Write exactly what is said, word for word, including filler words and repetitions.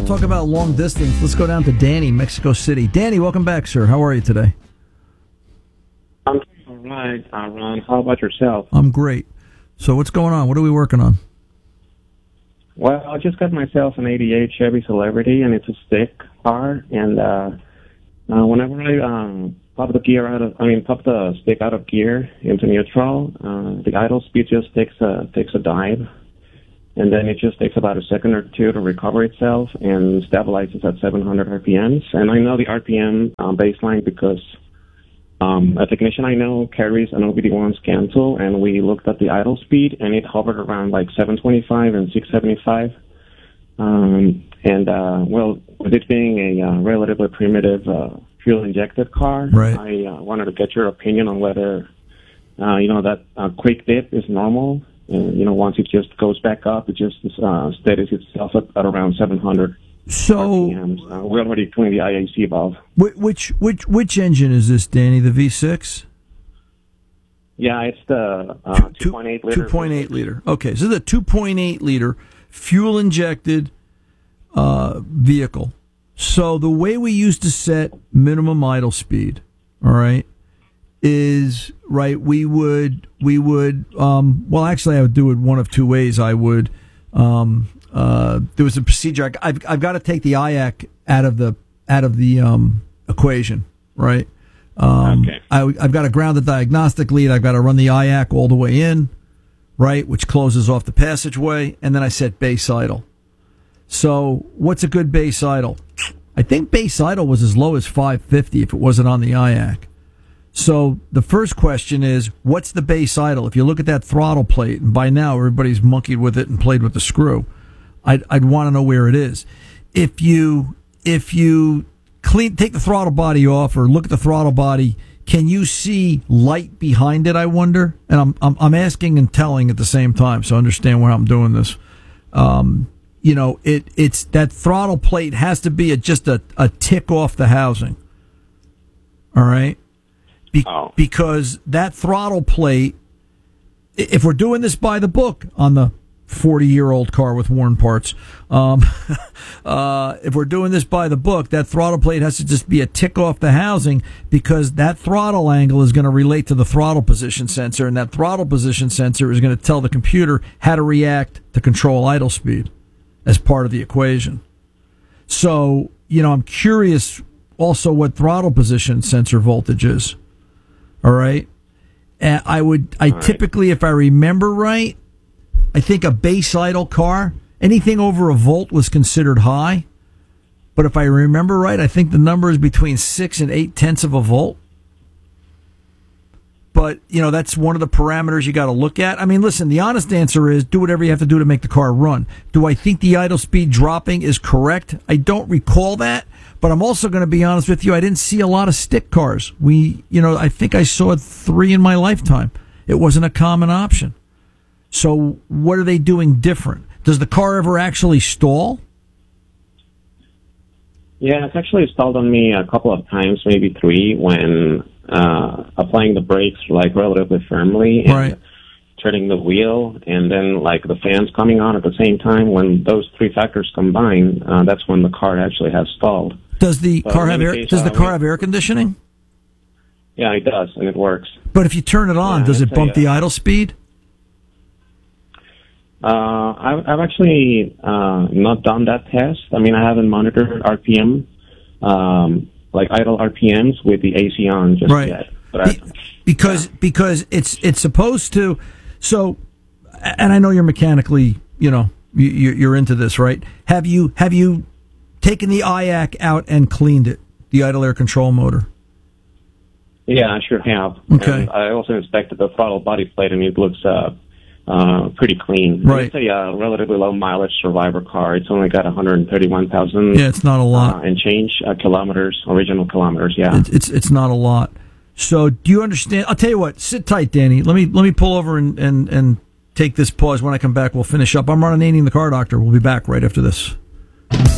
to talk about long distance. Let's go down to Danny, Mexico City. Danny, welcome back, sir. How are you today? I'm all right, uh, Ron. How about yourself? I'm great. So what's going on? What are we working on? Well, I just got myself an eighty-eight Chevy Celebrity, and it's a stick car. And uh, uh, whenever I um, pop the gear out of, I mean, pop the stick out of gear into neutral, uh, the idle speed just takes a takes a dive, and then it just takes about a second or two to recover itself and stabilizes at seven hundred R P Ms. And I know the R P M uh, baseline because um, a technician I know carries an O B D one scan tool, and we looked at the idle speed, and it hovered around like seven twenty-five and six seventy-five. Um, and, uh, well, with it being a uh, relatively primitive uh, fuel-injected car, right. I uh, wanted to get your opinion on whether, uh, you know, that uh, quick dip is normal. And, you know, once it just goes back up, it just uh, steadies itself at, at around seven hundred. So R P Ms. Uh, we're already doing the I A C valve. Which which which engine is this, Danny? The V six? Yeah, it's the uh, two point eight liter. two point eight liter. Okay, so the two point eight liter fuel injected uh, vehicle. So the way we used to set minimum idle speed, all right, is right. We would we would um, well, actually, I would do it one of two ways. I would. Um, Uh, there was a procedure. I, I've, I've got to take the I A C out of the out of the um, equation, right? Um, okay. I, I've got to ground the diagnostic lead. I've got to run the I A C all the way in, right, which closes off the passageway, and then I set base idle. So, what's a good base idle? I think base idle was as low as five fifty if it wasn't on the I A C. So the first question is, what's the base idle? If you look at that throttle plate, and by now everybody's monkeyed with it and played with the screw, I'd, I'd want to know where it is. If you if you clean take the throttle body off or look at the throttle body, can you see light behind it? I wonder. And I'm I'm, I'm asking and telling at the same time, so understand why I'm doing this. Um, you know, it it's that throttle plate has to be a, just a, a tick off the housing. All right, be, oh. because that throttle plate. If we're doing this by the book on the forty-year-old car with worn parts. Um, uh, if we're doing this by the book, that throttle plate has to just be a tick off the housing because that throttle angle is going to relate to the throttle position sensor, and that throttle position sensor is going to tell the computer how to react to control idle speed as part of the equation. So, you know, I'm curious also what throttle position sensor voltage is. All right? And I would, I All right. typically, if I remember right, I think a base idle car, anything over a volt was considered high. But if I remember right, I think the number is between six and eight tenths of a volt. But, you know, that's one of the parameters you got to look at. I mean, listen, the honest answer is do whatever you have to do to make the car run. Do I think the idle speed dropping is correct? I don't recall that. But I'm also going to be honest with you. I didn't see a lot of stick cars. We, you know, I think I saw three in my lifetime. It wasn't a common option. So what are they doing different? Does the car ever actually stall? Yeah, it's actually stalled on me a couple of times, maybe three, when uh, applying the brakes like relatively firmly and right. turning the wheel, and then like the fans coming on at the same time. When those three factors combine, uh, that's when the car actually has stalled. Does the but car have air? case, Does the uh, car have air conditioning? Yeah, it does, and it works. But if you turn it on, Yeah, does it bump a, the idle speed? Uh, I've, I've actually uh, not done that test. I mean, I haven't monitored R P M, um, like idle R P Ms with the A C on just right. yet. But Be, because yeah. because it's it's supposed to. So, and I know you're mechanically, you know, you, you're into this, right? Have you have you taken the I A C out and cleaned it, the idle air control motor? Yeah, I sure have. Okay. And I also inspected the throttle body plate, and it looks uh, uh, pretty clean. Right. It's a uh, relatively low mileage survivor car. It's only got one hundred thirty-one thousand. Yeah, it's not a lot. Uh, and change uh, kilometers, original kilometers. Yeah. It's, it's it's not a lot. So do you understand? I'll tell you what. Sit tight, Danny. Let me let me pull over and and and take this pause. When I come back, we'll finish up. I'm Ron Ananian, the Car Doctor. We'll be back right after this.